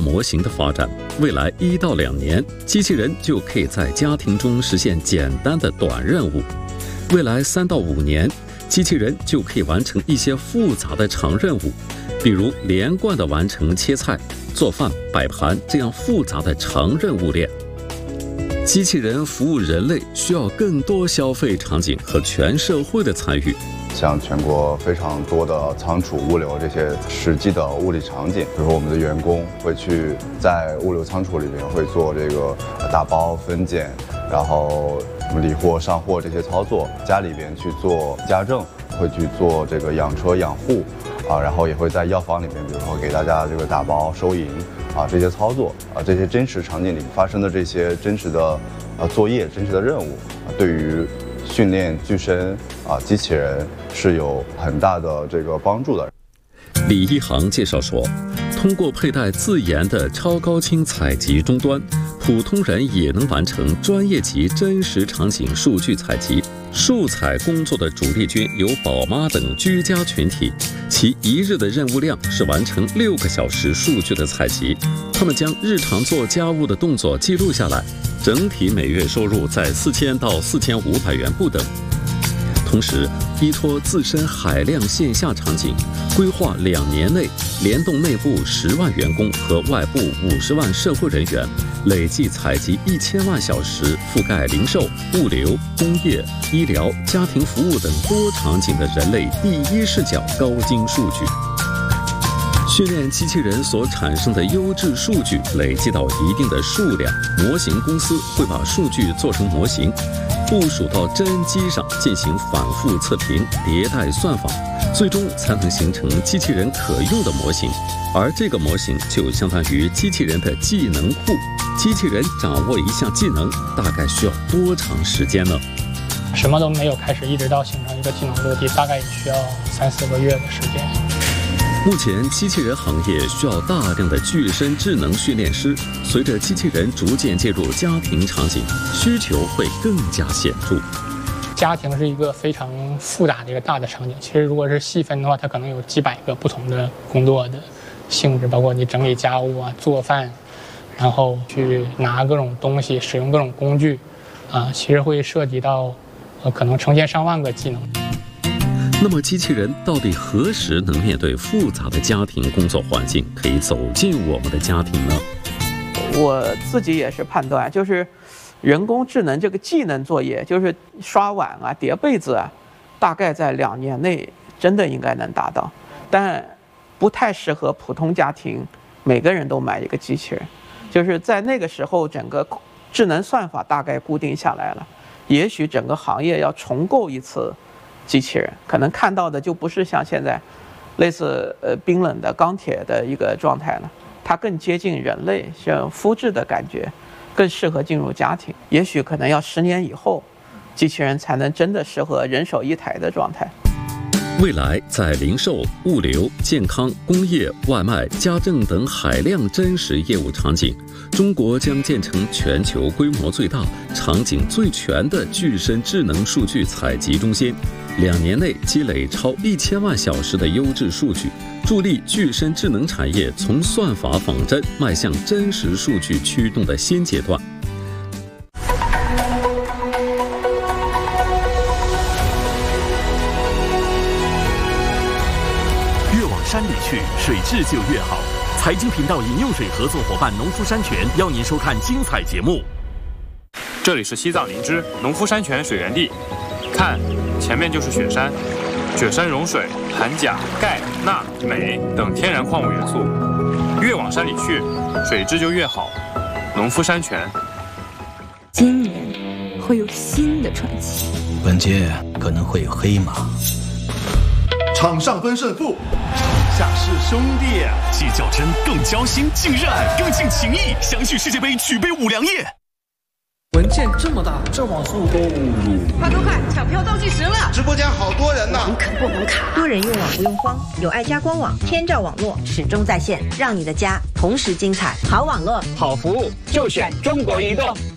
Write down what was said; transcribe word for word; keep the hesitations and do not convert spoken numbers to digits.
模型的发展，未来一到两年，机器人就可以在家庭中实现简单的短任务；未来三到五年，机器人就可以完成一些复杂的长任务，比如连贯地完成切菜、做饭、摆盘这样复杂的长任务链。机器人服务人类需要更多消费场景和全社会的参与。 像全国非常多的仓储、物流这些实际的物理场景，比如说我们的员工会去在物流仓储里面会做这个打包、分拣，然后理货、上货这些操作；家里边去做家政，会去做这个养车、养护，啊，然后也会在药房里面，比如说给大家这个打包、收银。啊，这些操作啊，这些真实场景里发生的这些真实的呃作业、真实的任务，啊、对于训练具身啊机器人是有很大的这个帮助的。 李一航介绍说，通过佩戴自研的超高清采集终端，普通人也能完成专业级真实场景数据采集。数采工作的主力军有宝妈等居家群体，其一日的任务量是完成六个小时数据的采集。他们将日常做家务的动作记录下来，整体每月收入在四千到四千五百元不等。同时，依托自身海量线下场景，规划两年内联动内部十万员工和外部五十万社会人员，累计采集一千万小时，覆盖零售、物流、工业、医疗、家庭服务等多场景的人类第一视角高精数据。训练机器人所产生的优质数据累积到一定的数量，模型公司会把数据做成模型，部署到真机上进行反复测评、迭代算法，最终才能形成机器人可用的模型。而这个模型就相当于机器人的技能库。机器人掌握一项技能大概需要多长时间呢？ 什么都没有开始，一直到形成一个技能落地，大概也需要三四个月的时间。 目前，机器人行业需要大量的具身智能训练师。随着机器人逐渐介入家庭场景，需求会更加显著。 家庭是一个非常复杂的一个大的场景，其实如果是细分的话，它可能有几百个不同的工作的性质，包括你整理家务啊、做饭，然后去拿各种东西、使用各种工具，啊，其实会涉及到，呃，可能成千上万个技能。 那么，机器人到底何时能面对复杂的家庭工作环境，可以走进我们的家庭呢？ 我自己也是判断，就是人工智能这个技能作业，就是刷碗啊、叠被子啊，大概在两年内真的应该能达到，但不太适合普通家庭每个人都买一个机器人。就是在那个时候，整个智能算法大概固定下来了，也许整个行业要重构一次机器人，可能看到的就不是像现在类似呃冰冷的钢铁的一个状态了，它更接近人类，像肤质的感觉，更适合进入家庭。也许可能要十年以后，机器人才能真的适合人手一台的状态。 未来，在零售、物流、健康、工业、外卖、家政等海量真实业务场景，中国将建成全球规模最大、场景最全的具身智能数据采集中心。两年内积累超一千万小时的优质数据，助力具身智能产业从算法仿真迈向真实数据驱动的新阶段。 山里去，水质就越好。财经频道饮用水合作伙伴农夫山泉邀您收看精彩节目。 这里是西藏林芝农夫山泉水源地，看，前面就是雪山，雪山融水含钾、钙、钠、镁等天然矿物元素，越往山里去，水质就越好。农夫山泉。 今年会有新的传奇， 本届可能会有黑马。 场上分胜负，下是兄弟， 既较真，更交心，更热爱，更尽情谊，相续世界杯，举杯五粮液。 文件这么大，这网速都快快快，抢票倒计时了！ 直播间好多人呢， 网可不能卡。 多人用网不用慌，有爱家官网，天照网络始终在线，让你的家同时精彩。好网络， 好服务，就选中国移动。